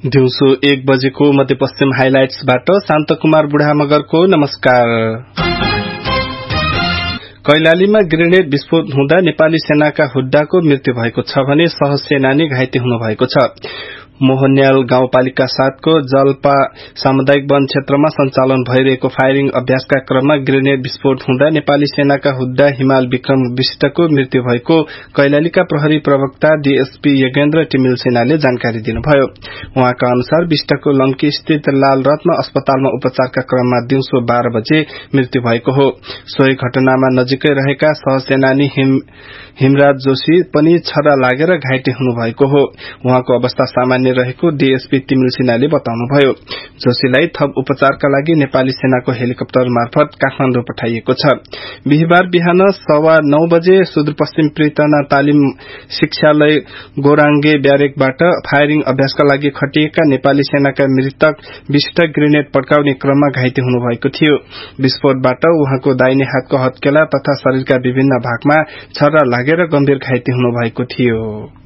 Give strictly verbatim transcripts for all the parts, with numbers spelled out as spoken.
दिउँसो एक बजेको मध्यपश्चिम हाइलाइट्सबाट शान्त कुमार बुढामगरको नमस्कार। कैलालीमा ग्रेनेड विस्फोट हुँदा नेपाली सेनाका हुड्डाको मृत्यु भएको छ भने सहसेनानी घाइते हुनुभएको छ। मोहन्याल गाउँपालिका सातको जलपा सामुदायिक वन क्षेत्रमा सञ्चालन भइरहेको फायरिङ अभ्यासका क्रममा ग्रेनेड विस्फोट हुँदा नेपाली सेनाका हुड्डा हिमाल विक्रम विष्टको मृत्यु भएको कैलालीका प्रहरी प्रवक्ता डीएसपी यज्ञेन्द्र टिमिल सेनाले जानकारी दिनुभयो। उहाँका अनुसार विष्टको लम्की स्थित लाल रत्न अस्पतालमा उपचारका क्रममा दिउँसो बाह्र बजे मृत्यु भएको हो। सोही घटनामा नजिकै रहेका सहसेनानी हिम हिमराज जोशी पनि छर्रा लागेर घाइते हुनुभएको हो। उहाँको अवस्था सामान्य रहेको डीएसपी तिमिल सिन्हाले बताउनुभयो। जोशीलाई थप उपचारका लागि नेपाली सेनाको हेलिकप्टर मार्फत काठमाडौँ पठाइएको छ। बिहिबार बिहान सवा नौ बजे सुदूरपश्चिम प्रितना तालिम शिक्षालय गोराङ्गे ब्यारेकबाट फायरिङ अभ्यासका लागि खटिएका नेपाली सेनाका मृतक विष्ट ग्रेनेड पड्काउने क्रममा घाइते हुनुभएको थियो। विस्फोटबाट उहाँको दाहिने हातको हत्केला तथा शरीरका विभिन्न भागमा छर्रा लागेर गम्भीर घाइते हुनुभएको थियो।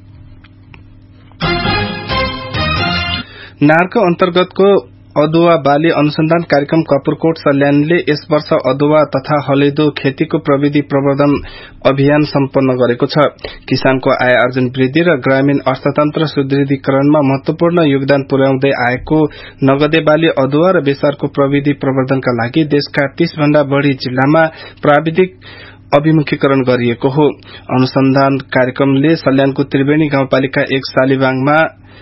नार्क अन्तर्गतको अदुवा बाली अनुसन्धान कार्यक्रम कपुरकोट सल्यानले यस वर्ष अदुवा तथा हलेदो खेतीको प्रविधि प्रवर्धन अभियान सम्पन्न गरेको छ। किसानको आय आर्जन वृद्धि र ग्रामीण अर्थतन्त्र सुदृढीकरणमा महत्वपूर्ण योगदान पुर्याउँदै आएको नगदे बाली अदुवा र बेसारको प्रविधि प्रवर्धनका लागि देशका तीस भन्दा बढ़ी जिल्लामा प्राविधिक अभिमुखीकरण गरिएको हो। अनुसन्धान कार्यक्रमले सल्यानको त्रिवेणी गाउँपालिका एक सालिबाङमा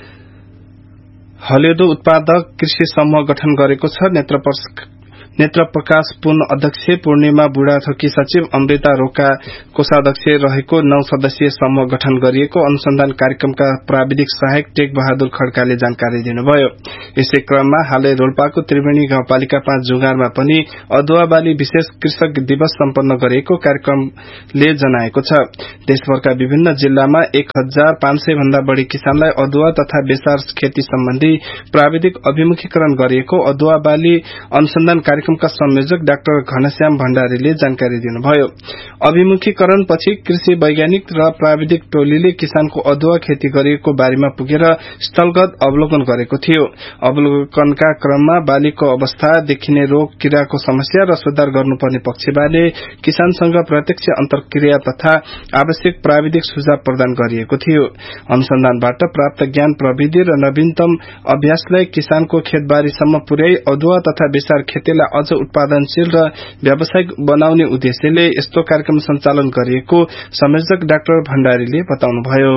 हलेदो उत्पादक कृषि समूह गठन गरेको छ। नेत्र प्रकाश पुन अध्यक्ष, पूर्णिमा बुढाथोकी सचिव, अमृता रोका कोषाध्यक्ष रहेको नौ सदस्यीय समूह गठन गरिएको अनुसन्धान कार्यक्रमका प्राविधिक सहायक टेक बहादुर खड्काले जानकारी दिनुभयो। यसै क्रममा हालै रोल्पाको त्रिवेणी गाउँपालिका पाँच जुगारमा पनि अदुवा बाली विशेष कृषक दिवस सम्पन्न गरिएको कार्यक्रमले जनाएको छ। देशभरका विभिन्न जिल्लामा एक हजार पाँच सय भन्दा बढ़ी किसानलाई अदुवा तथा बेसार खेती सम्बन्धी प्राविधिक अभिमुखीकरण गरिएको अदुवा बाली अनुसन्धान कार्यक्रम का संयोजक डाक्टर घनश्याम भण्डारीले जानकारी दिनुभयो। अभिमुखीकरण पछि कृषि वैज्ञानिक र प्राविधिक टोलीले किसानको अदुवा खेती गरिएको बारेमा पुगेर स्थलगत अवलोकन गरेको थियो। अवलोकनका क्रममा बालीको अवस्था, देखिने रोग किराको समस्या र सुधार गर्नुपर्ने पक्षबारे किसानसँग प्रत्यक्ष अन्तर्क्रिया तथा आवश्यक प्राविधिक सुझाव प्रदान गरिएको थियो। अनुसन्धानबाट प्राप्त ज्ञान, प्रविधि र नवीनतम अभ्यासलाई किसानको खेतबारीसम्म पुर्याई अदुवा तथा बेसार खेतीलाई अझ उत्पादनशील र व्यावसायिक बनाउने उद्देश्यले यस्तो कार्यक्रम सञ्चालन गरिएको संयोजक डाक्टर भण्डारीले बताउनुभयो।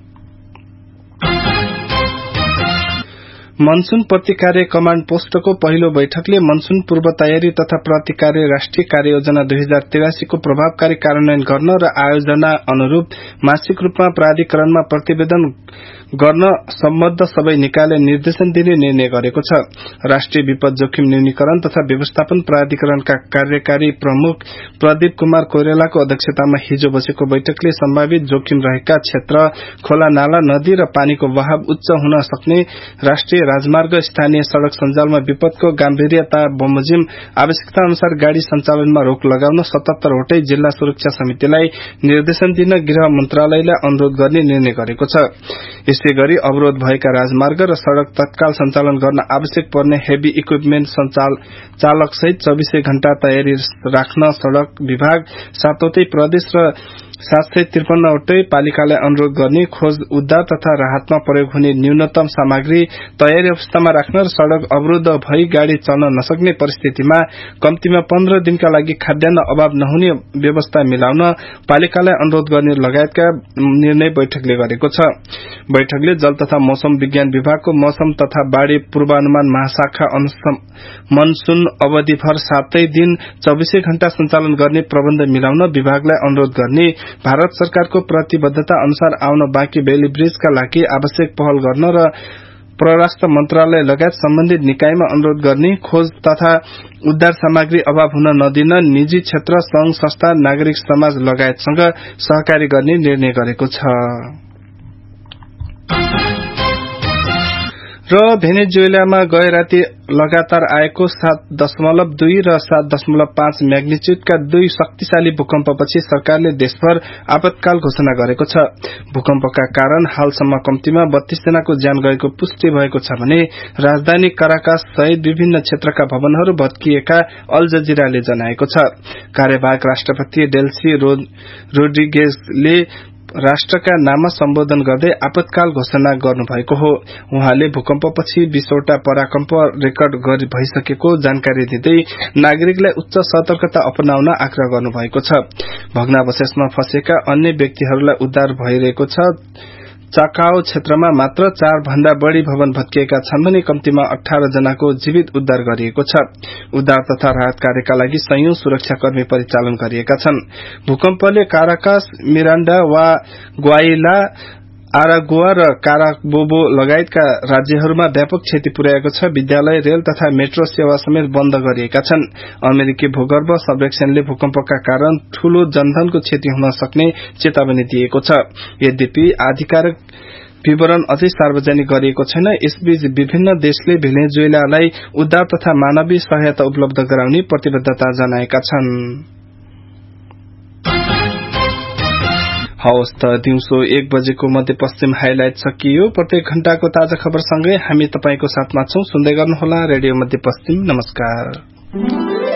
मनसून प्रतिकार्य कमाण्ड पोस्टको पहिलो बैठकले मनसून पूर्व तयारी तथा प्रतिकार्य राष्ट्रिय कार्ययोजना दुई हजार तिरासी को प्रभावकारी कार्यान्वयन गर्न र आयोजना अनुरूप मासिक रूपमा प्राधिकरणमा प्रतिवेदन गर्न सम्बद्ध सबै निकायलाई निर्देशन दिने निर्णय गरेको छ। राष्ट्रिय विपद जोखिम न्यूनीकरण तथा व्यवस्थापन प्राधिकरणका कार्यकारी प्रमुख प्रदीप कुमार कोइरालाको अध्यक्षतामा हिजो बसेको बैठकले सम्भावित जोखिम रहेका क्षेत्र, खोला नाला, नदी र पानीको बहाव उच्च हुन सक्ने राष्ट्रिय राजमार्ग, स्थानीय सड़क सञ्जालमा विपदको गम्भीर्यता बमोजिम आवश्यकता अनुसार गाड़ी सञ्चालनमा रोक लगाउन सतहत्तर वटै जिल्ला सुरक्षा समितिलाई निर्देशन दिन गृह मन्त्रालयलाई अनुरोध गर्ने निर्णय गरेको छ। यसैगरी अवरोध भएका राजमार्ग र सड़क तत्काल सञ्चालन गर्न आवश्यक पर्ने हेभी इक्विपमेन्ट चालक सहित चौबीसै घण्टा तयारी राख्न सड़क विभाग, सातवटै प्रदेश र सात सय त्रिपन्न वटै पालिकालाई अनुरोध गर्ने, खोज उद्धार तथा राहतमा प्रयोग हुने न्यूनतम सामग्री तयारी अवस्थामा राख्न र सड़क अवरुद्ध भई गाड़ी चल्न नसक्ने परिस्थितिमा कम्तीमा पन्ध्र दिनका लागि खाद्यान्न अभाव नहुने व्यवस्था मिलाउन पालिकालाई अनुरोध गर्ने लगायतका निर्णय बैठकले गरेको छ। बैठकले जल तथा मौसम विज्ञान विभागको मौसम तथा बाढ़ी पूर्वानुमान महाशाखा मनसून अवधिभर सातै दिन चौबीसै घण्टा सञ्चालन गर्ने प्रबन्ध मिलाउन विभागलाई अनुरोध गर्ने, भारत सरकारको प्रतिबद्धता अनुसार आउन बाँकी बेली ब्रिजका लागि आवश्यक पहल गर्न र परराष्ट्र मन्त्रालय लगायत सम्बन्धित निकायमा अनुरोध गर्ने, खोज तथा उद्धार सामग्री अभाव हुन नदिन निजी क्षेत्र, संघ संस्था, नागरिक समाज लगायतसँग सहकारी गर्ने निर्णय गरेको छ। र भेनेजुएलामा गए राति लगातार आएको सात दशमलव दुई र सात दशमलव पाँच म्याग्निच्युडका दुई शक्तिशाली भूकम्पपछि सरकारले देशभर आपतकाल घोषणा गरेको छ। भूकम्पका कारण हालसम्म कम्तीमा बत्तीस जनाको ज्यान गएको पुष्टि भएको छ भने राजधानी काराकास सहित विभिन्न क्षेत्रका भवनहरू भत्किएका अल जजिराले जनाएको छ। कार्यवाहक राष्ट्रपति डेल्सी रोड्रिगेजले राष्ट्रका नाममा सम्बोधन गर्दै आपतकाल घोषणा गर्नुभएको हो। उहाँले भूकम्पपछि बीसवटा पराकम्प रेकर्ड गरि भइसकेको जानकारी दिँदै नागरिकलाई उच्च सतर्कता अपनाउन आग्रह गर्नुभएको छ। भग्नावशेषमा फँसेका अन्य व्यक्तिहरूलाई उद्धार भइरहेको छ। चाकाओ क्षेत्रमा मात्र चार भन्दा बढ़ी भवन भत्किएका छन् भने कम्तीमा अठारह जनाको जीवित उद्धार गरिएको छ। उद्धार तथा राहत कार्यका लागि सयौं सुरक्षाकर्मी परिचालन गरिएका छन्। भूकम्पले काराकास, मिराण्डा वा ग्वाइला, आरागुआ र काराबोबो लगायतका राज्यहरूमा व्यापक क्षति पुर्याएको छ। विद्यालय, रेल तथा मेट्रो सेवा समेत बन्द गरिएका छन्। अमेरिकी भूगर्भ सर्वेक्षणले भूकम्पका कारण ठूलो जनधनको क्षति हुन सक्ने चेतावनी दिएको छ। यद्यपि आधिकारिक विवरण अझै सार्वजनिक गरिएको छैन। यसबीच विभिन्न देशले भेनेजुएलालाई उद्धार तथा मानवीय सहायता उपलब्ध गराउने प्रतिबद्धता जनाएका छन्। हवस् त दिउँसो एक बजेको मध्यपश्चिम हाइलाइट सकियो। प्रत्येक घण्टाको ताजा खबरसँगै हामी तपाईको साथमा छौं। सुन्दै गर्नुहोला रेडियो मध्यपश्चिम। नमस्कार।